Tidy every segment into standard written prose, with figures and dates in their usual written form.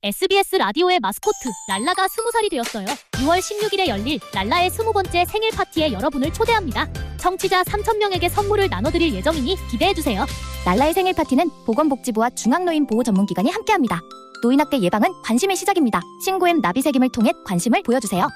SBS 라디오의 마스코트 랄라가 20살이 되었어요. 6월 16일에 열릴 랄라의 20번째 생일 파티에 여러분을 초대합니다. 청취자 3,000명에게 선물을 나눠드릴 예정이니 기대해주세요. 랄라의 생일 파티는 보건복지부와 중앙노인보호 전문기관이 함께합니다. 노인학대 예방은 관심의 시작입니다. 신고앱 나비새김을 통해 관심을 보여주세요.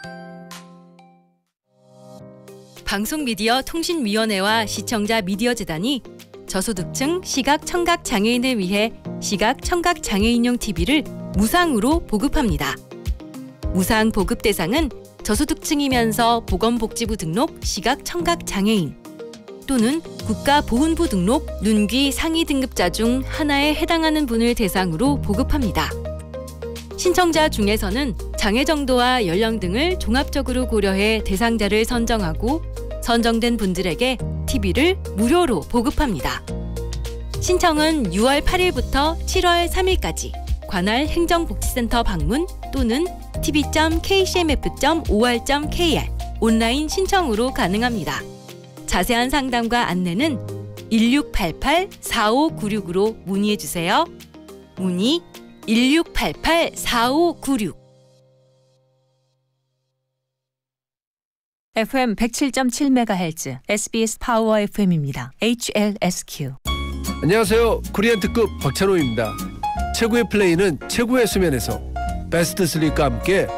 방송미디어통신위원회와 시청자 미디어재단이 저소득층 시각청각장애인을 위해 시각청각장애인용 TV를 무상으로 보급합니다. 무상 보급 대상은 저소득층이면서 보건복지부 등록 시각청각장애인 또는 국가보훈부 등록 눈귀 상위 등급자 중 하나에 해당하는 분을 대상으로 보급합니다. 신청자 중에서는 장애 정도와 연령 등을 종합적으로 고려해 대상자를 선정하고 선정된 분들에게 TV를 무료로 보급합니다. 신청은 6월 8일부터 7월 3일까지 관할 행정복지센터 방문 또는 tv.kcmf.or.kr 온라인 신청으로 가능합니다. 자세한 상담과 안내는 1688-4596으로 문의해주세요. 문의 1688-4596. FM 107.7MHz SBS 파워 FM입니다. HLSQ. 안녕하세요. 코리안 특급 박찬호입니다. 최고의 플레이는 최고의 수면에서 베스트 슬립과 함께